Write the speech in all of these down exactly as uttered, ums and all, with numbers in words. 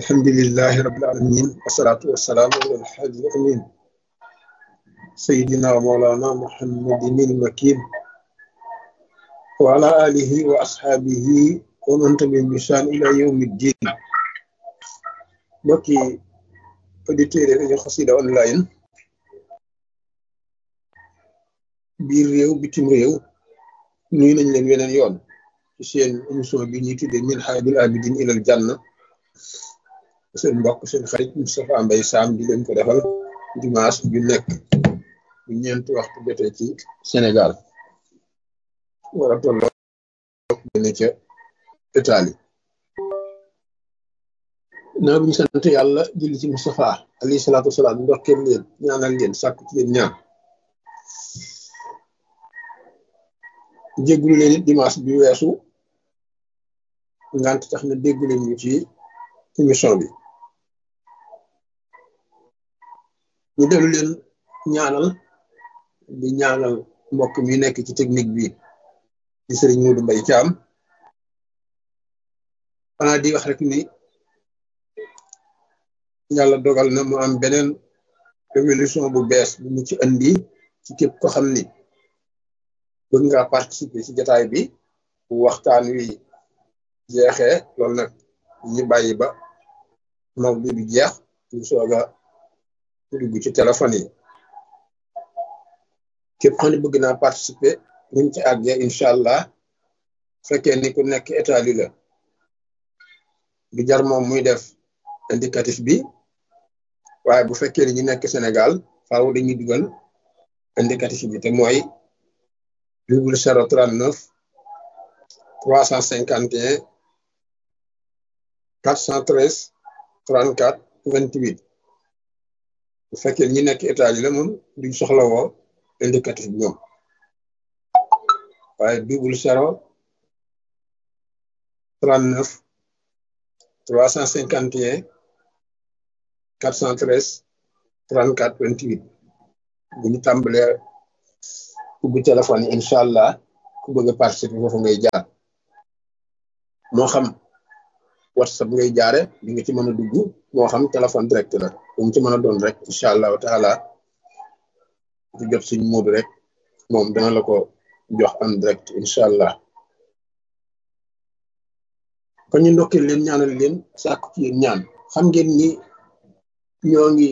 الحمد لله رب العالمين والصلاة والسلام على الحاج الأمين سيدنا ومولانا محمد المكين وعلى آله وأصحابه ومن تبعهم بإحسان إلى يوم الدين. بكي auditeurs yi Xassida online biir réew bitim réew nuyu nañ leen weneen yoon ci seen émission bi ñuy tuddee min haadul abidin ilal janna seen mbokk seen xarit Moustapha Mbaye Sam di leen ko defal dimanche bi nekk bu ñeenti waxtu jotee ci Sénégal wara tolloo ne ca Italie. naa bu ñu sant yàlla julli ci Moustapha alayhi salaatu wasalaam ndokkeel leen ñaanal leen sàkku ci leen ñaan jéggulu leen it dimanche bi weesu ngant tax na déggu leen ñu ci émission bi ñu dellu leen ñaanal di ñaanal mbokk mi nekk ci technique bi di sëriñ Modou Mbaye Thiam xanaa di wax rek ni yàlla dogal na mu am beneen révolution bu bees bu mu ci andi ci képp ko xam ni bëgg nga participer ci jotaay bi bu waxtaan wi jeexee loolu nag ñu bàyyi ba mawdu bi jeex ñu soog a dugg ci téléphone yi képp xam ne bëgg naa participer buñ ci àggee incha allah fekkee ni ku nekk Italie la du jar moom muy def indicatif bi waaye bu fekkee ni ñu nekk Sénégal faaw dañuy dugal indicatif bi te mooy double zéro trente neuf trois cent cinquante et un quatre cent treize trente quatre vingt huit bu fekkee ni ñu nekk Italie la moom duñ soxla woo indicatif bi ñoom waaye double zéro trente neuf trois cent cinquante et un quatre cent treize trente quatre vingt huit bu ñu tàmbalee ubbi téléphone yi incha allah ku bëgg a participer foofu ngay jaar moo xam whatsapp ngay jaare di nga ci mën a dugg moo xam téléphone direct la bu mu ci mën a doon rek incha allahu taala di jot suñ moodu rek moom dana la ko jox en direct incha allah kon ñu ndokkee leen ñaanal leen sàkku ci yéen ñaan xam ngeen ni ñoo ngi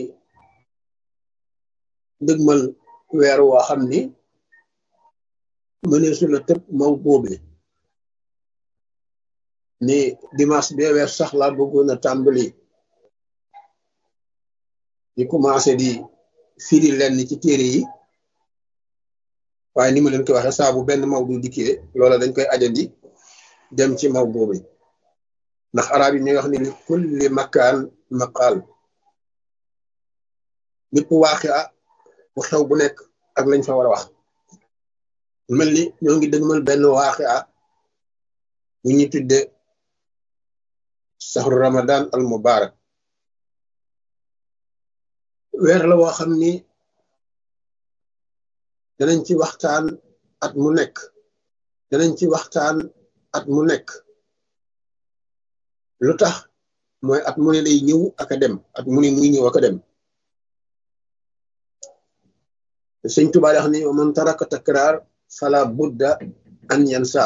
dëgmal weer woo xam ni mënee su la tëb maw boobe ni dimanche bee weer sax laa bëggoon a tàmbali di commencé di firi lenn ci téere yi waaye ni ma leen ko waxee saa bu benn maw du dikkee loola dañ koy ajandi dem ci maw boobe ndax arab yi ñuy wax ni li kulli makaan maqaal lépp waaxi a bu xew bu nekk ak lañ fa war a wax mel ni ñoo ngi dëgmal benn waaxi a bu ñuy tudde saxru ramadan al mubarak weer la woo xam ni danañ ci waxtaan at mu nekk danañ ci waxtaan at mu nekk lu tax mooy at mu ne day ñëw ak a dem at mu ne muy ñëw ak a dem sëñ Tuubaa wax ni man taraka takraar fala budda an yansa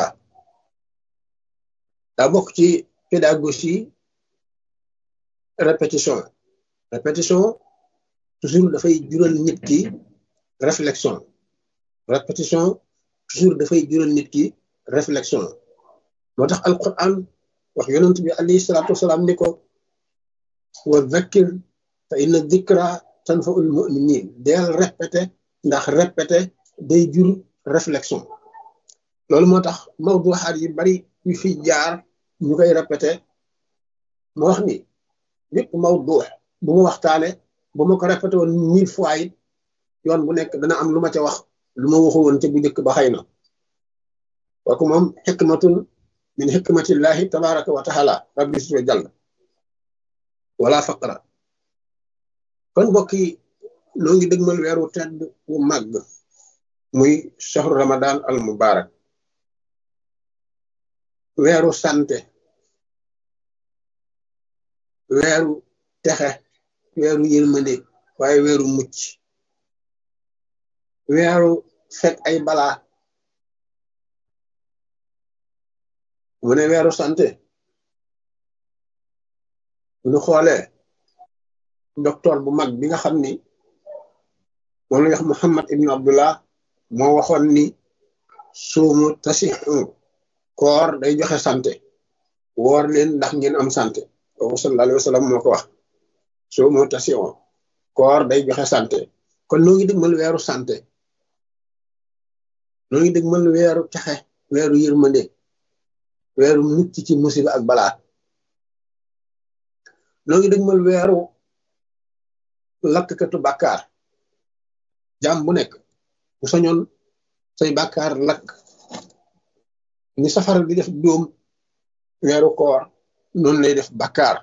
daa bokk ci pédagogie répétition répétition toujours dafay jural nit ki réflexion répétition toujours dafay jural nit ki réflexion moo tax alquran wax yonent bi alayhi salaatu wasalaam ni ko wa zakkir fa inna dhikra tanfa'ul mu'minin del répété ndax répété day jur réflexion loolu moo tax mawduxaat yi bari yu fi jaar ñu koy répété moo wax ni bépp mawdux bu ma waxtaane bu ma ko répété woon mille fois it yoon bu nekk dana am lu ma ca wax lu ma waxu woon ca bu njëkk ba xëy na kooku moom xikmatun min xikmatillahi tabaraka wa taala rabbi suto jàll wala faqra kon mbokk yi noo ngi dëgmal weeru tedd wu màgg muy shahru ramadan al mubarak weeru santé weeru texe weeru yërmande waaye weeru mucc weeru fekk ay balaa mu ne weeru santé bu ñu xoolee docteur bu mag bi nga xam ni moom la ñu wax Muhammad ibn Abdullah moo waxoon ni suumu tasixu koor day joxe santé woor leen ndax ngeen am santé kooku sallallahu alayhi wa sallam moo ko wax suumu tasixu koor day joxe santé kon noo ngi dëgmal weeru santé noo ngi dëgmal weeru texe weeru yërmande weeru mucc ci musiba ak balaa noo ngi dëgmal weeru lakkatu bàkkaar jaam bu nekk bu sañoon say bàkkaar lakk ni safara di def dóom weeru koor noonu lay def bàkkaar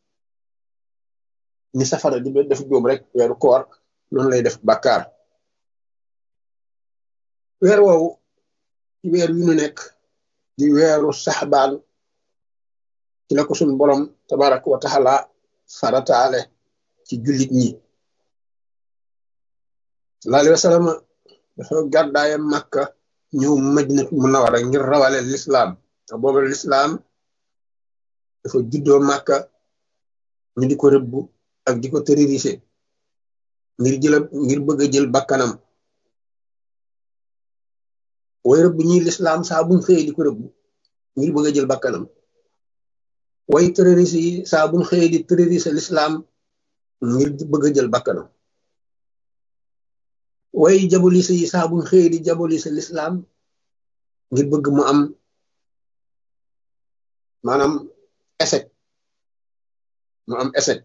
ni safara di def dóom rek weeru koor noonu lay def bàkkaar weer woowu ci weer yu nu nekk di weeru saxbaan ci la ko suñ borom tabaraka wa taala farataale ci jullit ñi sallallahu alayhi wa sallam dafa gàddaaye Makka ñëw Madinatu Munawwara ngir rawale lislaam te booba lislaam dafa juddoo Makka ñu di ko rëbbu ak di ko terroriser ngir jël ngir bëgg a jël bakkanam way rëbb ñi lislaam saa buñ xëyee di ko rëbbu ngir bëgg a jël bakkanam way terroriste yi saa buñ xëyee di terroriser lislaam ngir bëgg a jël bakkanam way jabolise yi saa buñ xëyee di jabolise lislaam ngir bëgg mu am maanaam échec mu am échec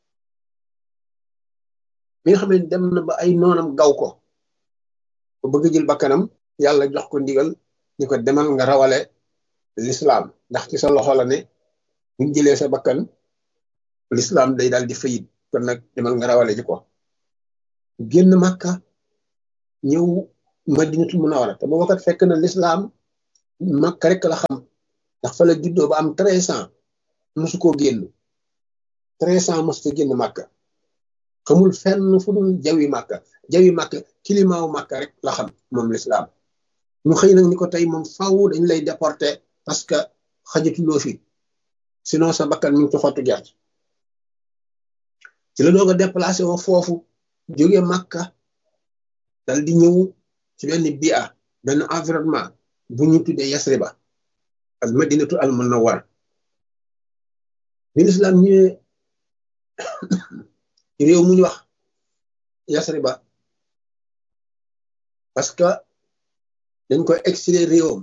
bi nga xam ne dem na ba ay noonam gaw ko ba bëgg a jël bakkanam yàlla jox ko ndigal ni ko demal nga rawale lislaam ndax ci sa loxo la ne buñ jëlee sa bakkan lislaam day daal di fayit kon nag demal nga rawale ji ko génn Makka ñëw Madinatu Munawwara te booba kat fekk na lislaam Makka rek la xam ndax fa la juddoo ba am treize ans mosu koo génn treize ans mosu ko génn Makka xamul fenn fu dul jawi Makka jawi Makka kilimaawu Makka rek la xam moom lislaam ñu xëy nag ni ko tey moom faw dañ lay déporter parce que xajatuloo fi sinon sa bakkan mi ngi ci xottu gerte ci la doog a déplacé woo foofu jóge Makka dal di ñëw ci benn bia benn environnement bu ñu tuddee Yasriba al madinatu al munawwar bi lislaam ñëwee ci réew mu ñu wax Yasriba parce que dañ koy exilé réewam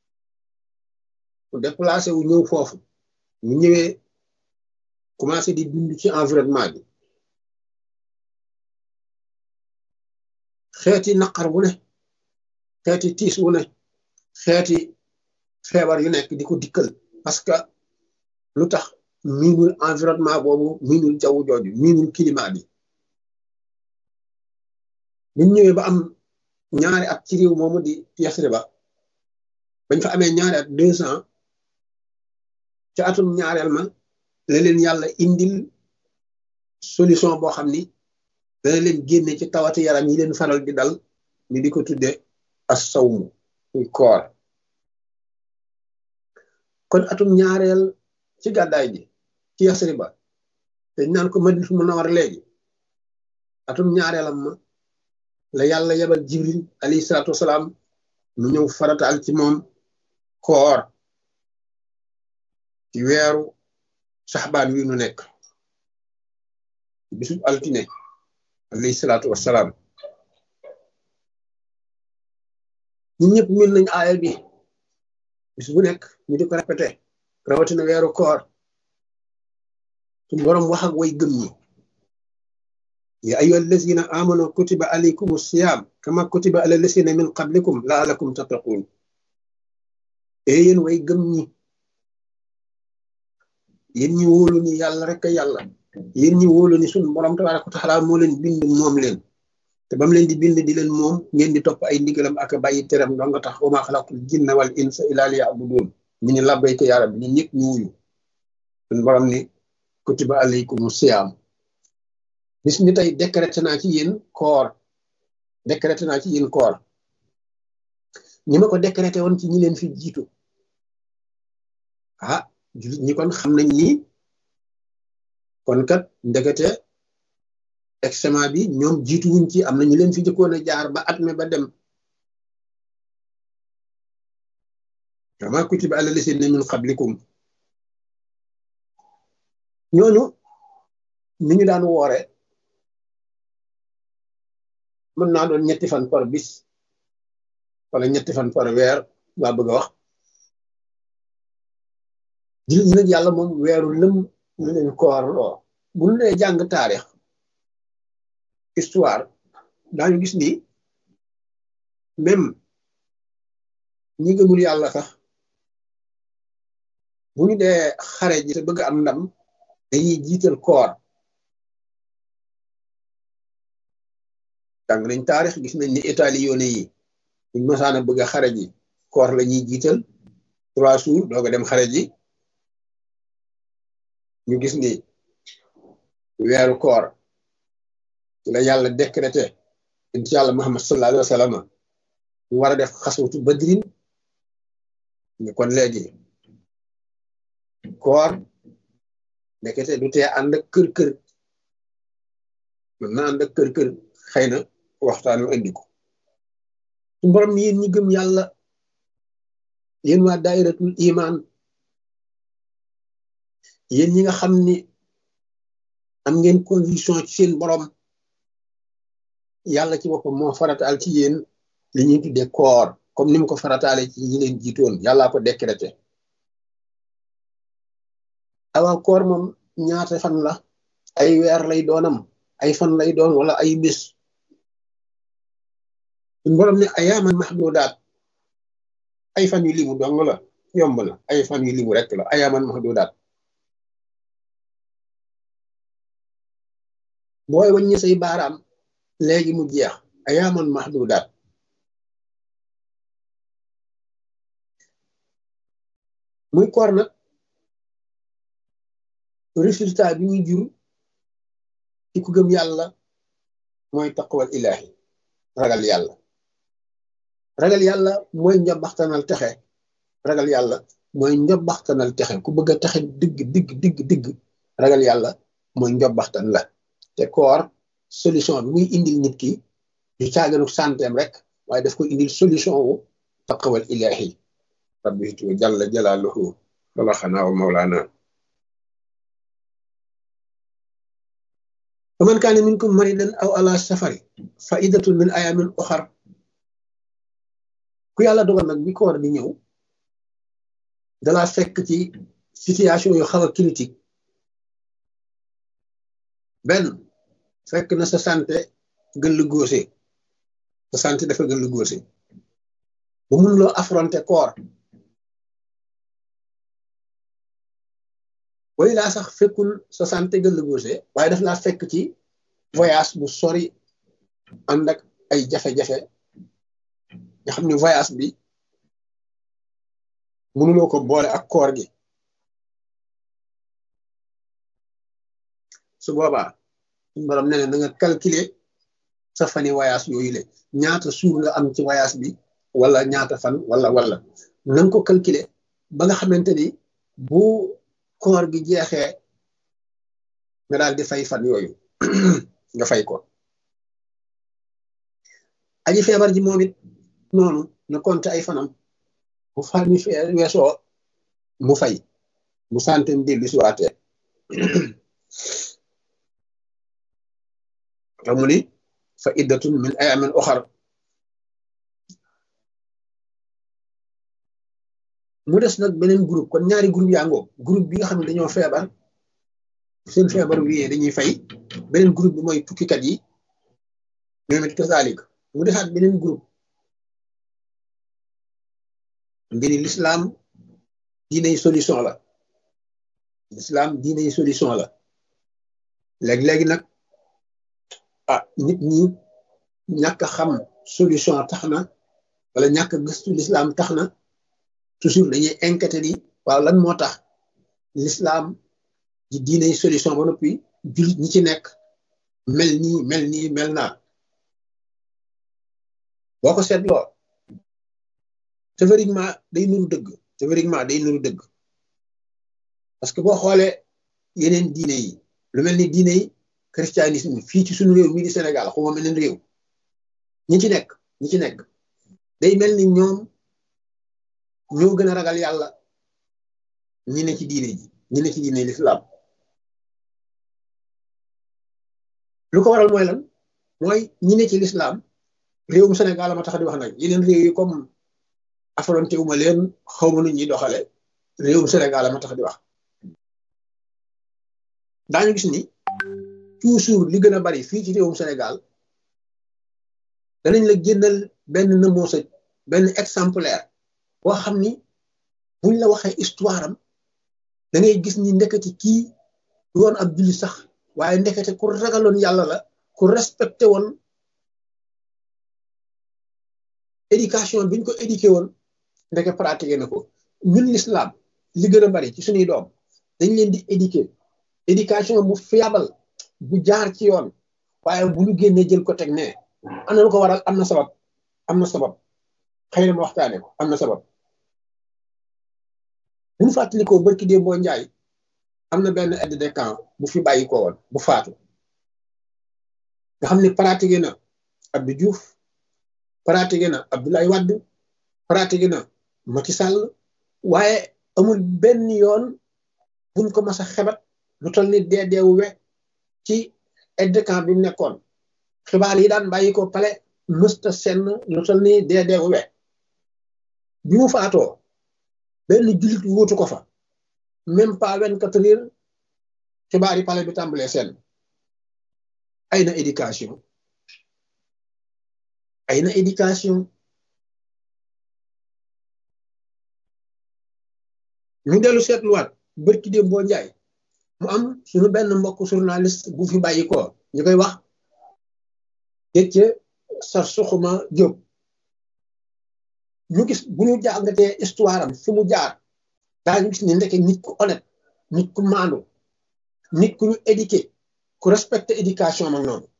mu déplacé wu ñëw foofu mu ñëwee commencé di dund ci environnement bi xeeti naqar wu ne xeeti tiis wu ne xeeti feebar yu nekk di ko dikkal parce que lu tax miinul environnement boobu miinul jaww jooju miinul climat bi buñ ñëwee ba am ñaari at ci réew moomu di Yasriba bañ fa amee ñaari at deux ans ca atum ñaareel ma la leen yàlla indil solution boo xam ni dana leen génne ci tawati yaram yi leen faral di dal ñu di ko tudde as sawmu muy koor kon atum ñaareel ci gàddaay ji ci Yasriba dañ naan ko Madinatu Munawwara léegi atum ñaareelam ma la yàlla yebal Jibril alayhi salaatu wasalaam mu ñëw farataal ci moom koor ci weeru saxbaan wi nu nekk bisub altine alayhi salaatu wasalaam ñun ñëpp mën nañ aaya bi bis bu nekk ñu di ko répété rawatina weeru koor suñu boroom wax ak way gëm ñi ya ayyuha allazina amanu kutiba alaykum siyam kama kutiba ala allazina min qablikum laalakum tattaqun e yéen way gëm ñi yéen ñi wóolu ni yàlla rek a yàlla yéen ñi wóolu ni suñu borom tabaraka wa taala moo leen bind moom leen te bam leen di bind di leen moom ngeen di topp ay ndigalam ak bàyyi teram doo nga tax wa maa xalaqtul jinna wal insa illa liya'budun ñu ni labbayka yaa rabbi ñun ñëpp ñu wuyu suñu borom ni kutiba alaykum siyaam bis ni tey décrété naa ci yéen koor décrété naa ci yéen koor ñi ma ko décrété woon ci ñi leen fi jiitu ah jullit ñi kon xam nañ ni kon kat ndekete examen bi ñoom jiitu wuñ ci am na ñu leen fi jëkkoon a jaar ba at me ba dem kama kutiba ala lasina min qablikum ñooñu ni ñu daan woore mën naa doon ñetti fan par bis wala ñetti fan par weer laa bëgg a wax jullit ñi nag yàlla moom weeru lëm ñu leen koor loo bu ñu dee jàng taarix histoire daañu gis ni même ñi gëmul yàlla sax bu ñu dee xare ji te bëgg am ndam dañuy jiital koor jàng nañ taarix gis nañ ni italiyone yi buñ masaana bëgg a xare ji koor la ñuy jiital trois jours doog a dem xare ji ñu gis ni weeru koor ci la yàlla décrété inti yàlla Muhammad sallallahu alayhi wa sallam mu war a def xaswatu badrin ñu kon léegi koor ndekete du tee ànd ak kër kër mën na ànd ak kër kër xëy na waxtaanu indi ko su borom ni yéen ñi gëm yàlla yéen waa daayiratul iman yéen ñi nga xam ni am ngeen conviction ci seen borom yàlla ci boppam moo farataal ci yéen li ñuy tuddee koor comme ni mu ko farataale ci ñi leen jiitoon yàllaa ko décrété awaa koor moom ñaata fan la ay weer lay doonam ay fan lay doon wala ay bés suñ borom ne ayaaman mahdudaat ay fan yu limu dong la yomb na ay fan yu limu rek la ayaaman mahdudaat booy wàññi say baaraam léegi mu jeex ayaaman mahdudaat muy koor nag résultat bi muy jur ci ku gëm yàlla mooy taqwal ilahi ragal yàlla ragal yàlla mooy njobaxtanal texe ragal yàlla mooy njobaxtanal texe ku bëgg a texe digg digg digg digg ragal yàlla mooy njobaxtan la te koor solution bi muy indil nit ki du caaganu santeem rek waaye daf ko indil solution wu taqwal ilahi rabbitu jalla jalaaluhu xalaxanaa wa mawlaana faman kaane minkum maridan aw ala safari fa iddatun min ayaamin uxar ku yàlla dogal nag bi koor di ñëw dalaa fekk ci situation yu xaw a critique benn fekk na sa santé gëll góose sa santé dafa gëll góose bu mun loo affronter koor way laa sax fekkul sa santé gëll góose waaye daf laa fekk ci voyage bu sori ànd ak ay jafe-jafe nga xam ne voyage bi mënuloo ko boole ak koor gi su boobaa suñu borom nee na nga calculer sa fani voyage yooyu le ñaata suur nga am ci voyage bi wala ñaata fan wala wala na nga ko calculer ba nga xamante ni bu koor gi jeexee nga daal di fay fan yooyu nga fay ko aji feebar ji moom it noonu na compter ay fanam bu fan yi weesoo mu fay mu santen dellu si waatee tamu ni fa iddatun min ayamin uxar mu des nag beneen groupe kon ñaari groupe yaa ngoo groupe bi nga xam ne dañoo feebar seen feebar wiyee dañuy fay beneen groupe bi mooy tukkikat yi ñoom it kasalik mu desaat beneen groupe mbiri l'islam diiney solution la l'islam diiney solution la léegi-léegi nag ah nit ñi ñàkk a xam solution tax na wala ñàkk a gëstu l'islam tax na toujours dañuy inquiété ni waaw lan moo tax l'islam di diine solution ba noppi jullit ñi ci nekk mel nii mel nii mel naa boo ko seetloo théoriquement day nuru dëgg théoriquement day nuru dëgg parce que boo xoolee yeneen diine yi lu mel ni diine yi christianisme fii ci suñu réew mii di Sénégal xuma meneen réew ñi ci nekk ñi ci nekk day mel ni ñoom ñoo gën a ragal yàlla ñi ne ci diine ji ñi ne ci diine l'islam lu ko waral mooy lan mooy ñi ne ci l'islam réewum Sénégal ma tax di wax nag yeneen réew yi comme affronté wu ma leen xaw ma nu ñuy doxale réewum Sénégal ma tax di wax daañu gis ni toujours li gën a bari fii ci réewum Sénégal danañ la génnal benn nëmoosa benn exemplaire boo xam ni buñ la waxee histoire am da ngay gis ni ndekete kii du woon ab julli sax waaye ndekete ku ragaloon yàlla la ku respecté woon éducation biñ ko éduqué woon ndeke pratiqué na ko ñun l'islam li gën a bari ci suñuy doom dañ leen di éduqué éducation bu fiable bu jaar ci yoon waaye bu ñu génnee jël ko teg ne am na lu ko waral am na sabab am na sabab xëy na ma waxtaane ko am na sabab bu ñu fàttalikoo barki dee boo njaay am na benn aide de camp bu fi bàyyi ko woon bu faatu nga xam ne pratiqué na Abdou Diouf pratiqué na Abdoulaye Wade pratiqué na Macky Sall waaye amul benn yoon buñ ko mas a xebat lu toll ni dee deewu we ci aide de camp bi mu nekkoon xibaar yi daan bàyyi ko pale mësta senn lu toll ni dee deewu we bi mu faatoo benn jullit wóotu ko fa même pas vingt-quatre heures xibaar yi pale bi tàmbalee senn ay na éducation ay na éducation ñu dellu seetluwaat bërki déem boo njaay mu am suñu benn mbokk journaliste bu fi bàyyi ko ñu koy wax Déthié Sarsoukouma Diop ñu gis bu ñu jàngatee histoire am fi mu jaar daañu gis ni ndeke nit ku honnête nit ku maandu nit ku ñu éduqué ku respecté éducation mag noonu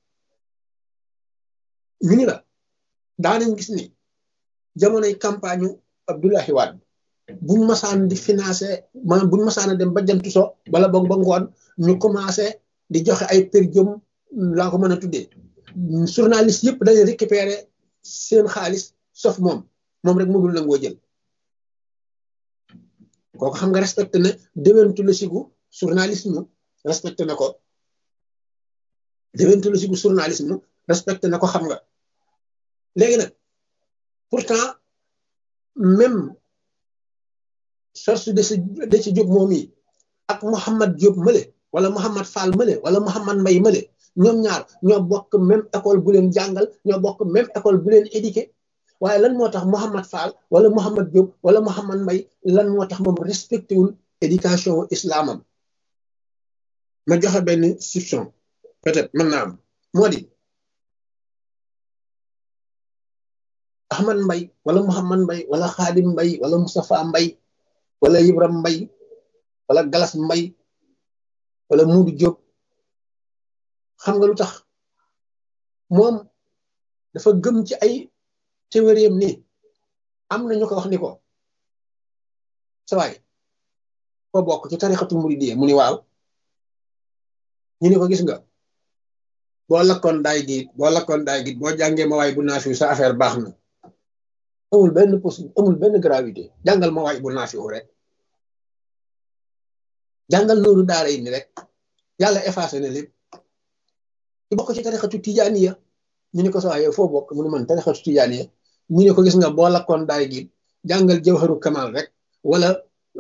ñu ni la daanañ gis ni jamonoy campagne Abdoulaye Wade buñ masaan di financé maanaam buñ masaan a dem ba jant so bala boog ba ngoon ñu commencé di joxe ay per diem laa ko mën a tuddee journaliste yëpp dañuy récupéré seen xaalis sauf moom moom rek mu dul nangoo jël kooku xam nga respecté na déontologie gu journalisme respecté na ko déontologie gu journalisme respecté na ko xam nga léegi nag pourtant même source de si de ci Diop moom yi ak Mouhamad Diop mële wala Mouhamad Fall mële wala Mouhamad Mbaye mële ñoom ñaar ñoo bokk même école bu leen jàngal ñoo bokk même école bu leen éduqué waaye lan moo tax Mouhamad Fall wala Mouhamad Diop wala Mouhamad Mbaye lan moo tax moom respecté wul éducation islamam ma joxe benn soupçon peut-être mën naa am moo di Ahmad Mbaye wala Mouhamad Mbaye wala Khadim Mbaye wala Moustapha Mbaye wala Ibram Mbaye wala Galas Mbaye wala Muudu Diop xam nga lu tax moom dafa gëm ci ay théorie ni am na ñu ko wax ni ko sa waay ko bokk ci tarixatu muridiyya mu ni waaw ñu ni ko gis nga boo lakkoon daay gi boo lakkoon daay gi boo jàngee ma waay bu naafiw sa affaire baax na amul benn possible amul benn gravité jàngal ma waay bu naafiw rek jàngal loolu daara yi ni rek yàlla effacé na lépp ci bokk ci tarixatu tijaaniya ñu ni ko sa waay yow foo bokk mu ne man tarixatu tijaaniya ñu ne ko gis nga boo lakkoon daay gi jàngal jawharu kamal rek wala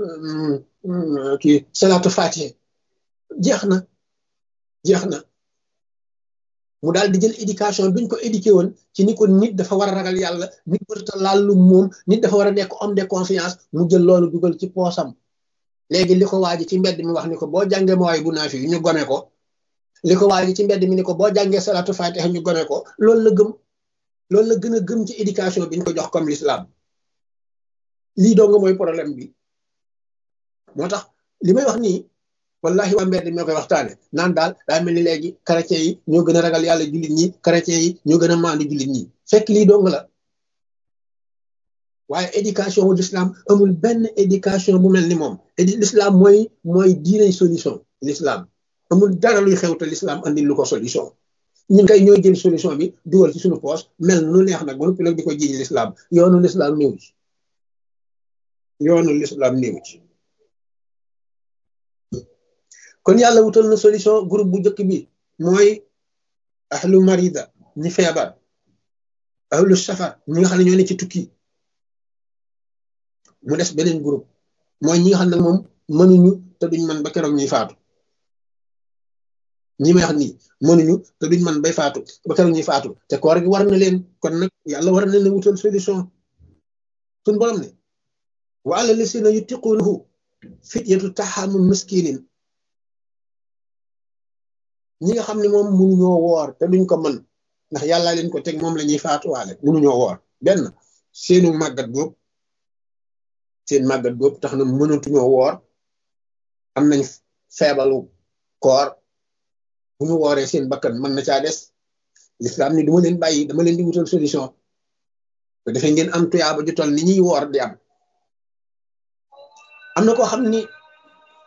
kii salaatu fatiha jeex na jeex na mu daal di jël éducation biñ ko éduqué woon ci ni ko nit dafa war a ragal yàlla nit warta laal lu moom nit dafa war a nekk homme de confiance mu jël loolu dugal ci poosam léegi li ko waaji ci mbedd mi wax ni ko boo jàngee ma waay bu naa fi ñu gome ko li ko waaji ci mbedd mi ni ko boo jàngee salaatu fatiha ñu gome ko loolu la gëm loolu la gën a gëm ci éducation biñ ko jox comme l'islam lii dong mooy problème bi moo tax li may wax nii wallahi waa mbedd ñoo koy waxtaane naan daal daa mel ni léegi chrétiens yi ñoo gën a ragal yàlla jullit ñi chrétiens yi ñoo gën a maandu jullit ñi fekk lii dong la waaye éducation wu l'islam amul benn éducation bu mel ni moom édi l'islam mooy mooy diinay solution l'islam amul dara luy xew te l'islam andil lu ko solution ñun kay ñooy jël solution bi dugal ci suñu poche mel nu neex nag ba noppi nag di ko jiiñ l'islam yoonu l'islam néew ci yoonu l'islam néew ci kon yàlla wutal na solution groupe bu njëkk bi mooy ahlu marida ñi feebar ahlu safar ñi nga xam ne ñoo ne ci tukki mu des beneen groupe mooy ñi nga xam ne moom mënuñu te duñ man ba keroog ñuy faatu ñi may wax nii mënuñu te duñ man bay faatu ba keroog ñuy faatu te koor gi war na leen kon nag yàlla war na leen wutal solution suñ borom ne wa ala lasina yutiqunahu fidyatu taxamu miskinin ñi nga xam ne moom mënuñoo woor te duñ ko mën ndax yàlla leen ko teg moom la ñuy faatuwaale mënuñoo woor benn seenu màggat boobu seen màggat boobu tax na mënatuñoo woor am nañ feebalu koor bu ñu wooree seen bakkan mën na caa des l'islam ni duma leen bàyyi dama leen di wutal solution te defee ngeen am tuyaaba ju toll ni ñuy woor di am am na koo xam ni